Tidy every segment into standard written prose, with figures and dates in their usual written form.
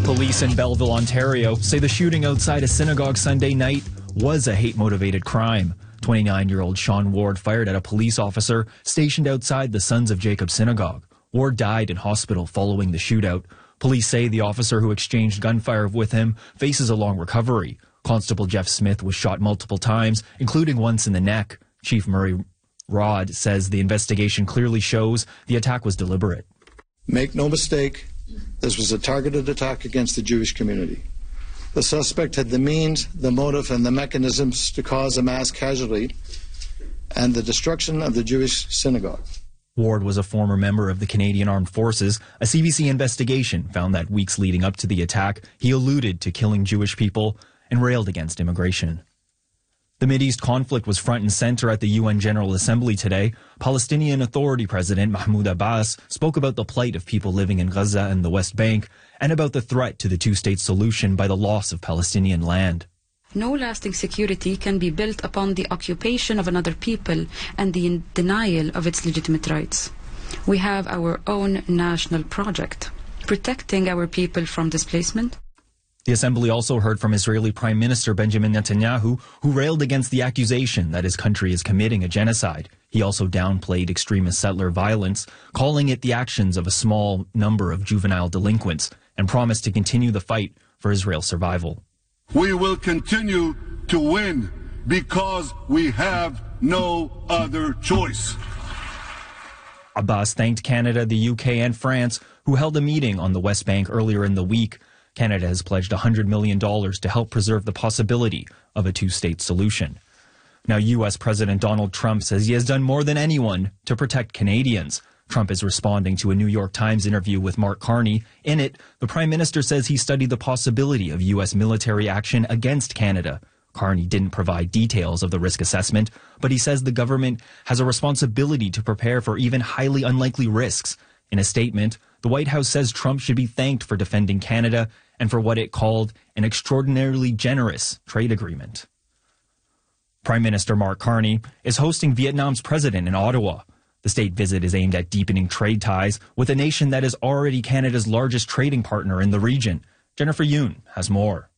Police in Belleville, Ontario say the shooting outside a synagogue Sunday night was a hate-motivated crime. 29-year-old Sean Ward fired at a police officer stationed outside the Sons of Jacob Synagogue. Ward died in hospital following the shootout. Police say the officer who exchanged gunfire with him faces a long recovery. Constable Jeff Smith was shot multiple times, including once in the neck. Chief Murray Rod says the investigation clearly shows the attack was deliberate. Make no mistake, this was a targeted attack against the Jewish community. The suspect had the means, the motive, and the mechanisms to cause a mass casualty and the destruction of the Jewish synagogue. Ward was a former member of the Canadian Armed Forces. A CBC investigation found that weeks leading up to the attack, he alluded to killing Jewish people and railed against immigration. The Mideast conflict was front and center at the UN General Assembly today. Palestinian Authority President Mahmoud Abbas spoke about the plight of people living in Gaza and the West Bank and about the threat to the two-state solution by the loss of Palestinian land. No lasting security can be built upon the occupation of another people and the denial of its legitimate rights. We have our own national project, protecting our people from displacement. The Assembly also heard from Israeli Prime Minister Benjamin Netanyahu, who railed against the accusation that his country is committing a genocide. He also downplayed extremist settler violence, calling it the actions of a small number of juvenile delinquents, and promised to continue the fight for Israel's survival. We will continue to win because we have no other choice. Abbas thanked Canada, the UK, and France, who held a meeting on the West Bank earlier in the week. Canada has pledged $100 million to help preserve the possibility of a two-state solution. Now, U.S. President Donald Trump says he has done more than anyone to protect Canadians. Trump is responding to a New York Times interview with Mark Carney. In it, the Prime Minister says he studied the possibility of U.S. military action against Canada. Carney didn't provide details of the risk assessment, but he says the government has a responsibility to prepare for even highly unlikely risks. In a statement, the White House says Trump should be thanked for defending Canada and for what it called an extraordinarily generous trade agreement. Prime Minister Mark Carney is hosting Vietnam's president in Ottawa. The state visit is aimed at deepening trade ties with a nation that is already Canada's largest trading partner in the region. Jennifer Yoon has more.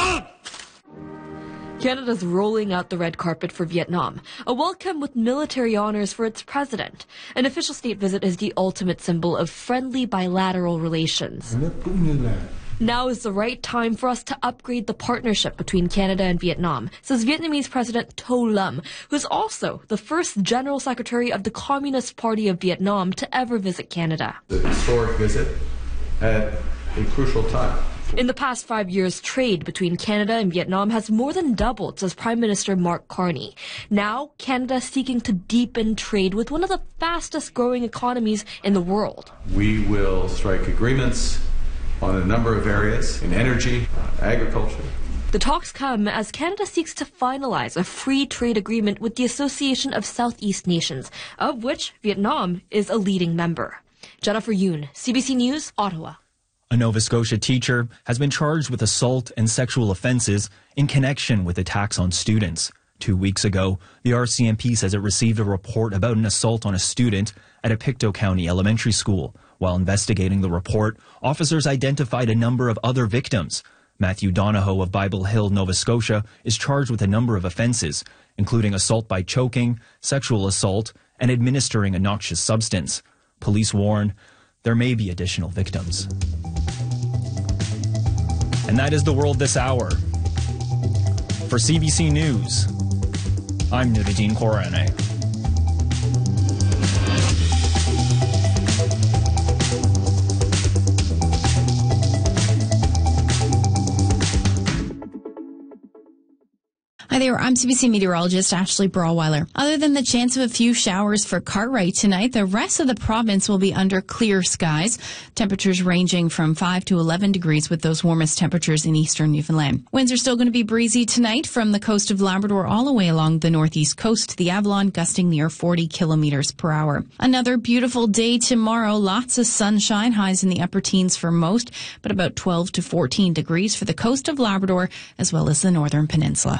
Canada's rolling out the red carpet for Vietnam, a welcome with military honors for its president. An official state visit is the ultimate symbol of friendly bilateral relations. Now is the right time for us to upgrade the partnership between Canada and Vietnam, says Vietnamese President To Lam, who is also the first General Secretary of the Communist Party of Vietnam to ever visit Canada. The historic visit at a crucial time. In the past 5 years, trade between Canada and Vietnam has more than doubled, says Prime Minister Mark Carney. Now, Canada is seeking to deepen trade with one of the fastest growing economies in the world. We will strike agreements on a number of areas in energy, agriculture. The talks come as Canada seeks to finalize a free trade agreement with the Association of Southeast Nations, of which Vietnam is a leading member. Jennifer Yoon, CBC News, Ottawa. A Nova Scotia teacher has been charged with assault and sexual offences in connection with attacks on students. 2 weeks ago, the RCMP says it received a report about an assault on a student at a Pictou County elementary school. While investigating the report, officers identified a number of other victims. Matthew Donahoe of Bible Hill, Nova Scotia, is charged with a number of offences, including assault by choking, sexual assault, and administering a noxious substance. Police warn there may be additional victims. And that is the world this hour. For CBC News, I'm Nuruddin Korane. Hi there, I'm CBC meteorologist Ashley Brawweiler. Other than the chance of a few showers for Cartwright tonight, the rest of the province will be under clear skies. Temperatures ranging from 5 to 11 degrees with those warmest temperatures in eastern Newfoundland. Winds are still going to be breezy tonight from the coast of Labrador all the way along the northeast coast to the Avalon, gusting near 40 kilometers per hour. Another beautiful day tomorrow. Lots of sunshine, highs in the upper teens for most, but about 12 to 14 degrees for the coast of Labrador as well as the northern peninsula.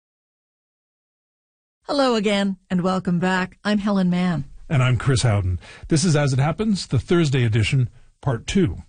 Hello again, and welcome back. I'm Helen Mann. And I'm Chris Howden. This is As It Happens, the Thursday edition, Part 2.